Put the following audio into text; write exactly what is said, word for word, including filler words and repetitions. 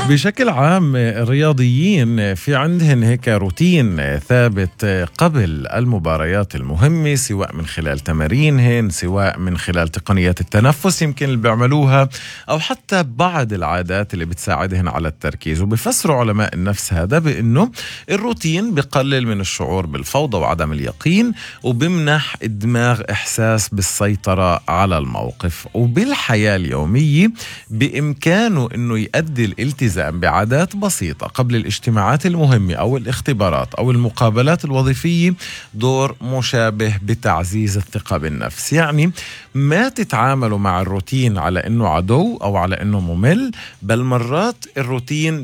بشكل عام الرياضيين في عندهن هيك روتين ثابت قبل المباريات المهمة، سواء من خلال تمارينهن، سواء من خلال تقنيات التنفس يمكن اللي بيعملوها، أو حتى بعض العادات اللي بتساعدهن على التركيز. وبفسروا علماء النفس هذا بأنه الروتين بقلل من الشعور بالفوضى وعدم اليقين، وبمنح الدماغ إحساس بالسيطرة على الموقف. وبالحياة اليومية بإمكانه أنه يؤدي الالتزام بعادات بسيطة قبل الاجتماعات المهمة أو الاختبارات أو المقابلات الوظيفية دور مشابه بتعزيز الثقة بالنفس. يعني ما تتعاملوا مع الروتين على أنه عدو أو على أنه ممل، بل مرات الروتين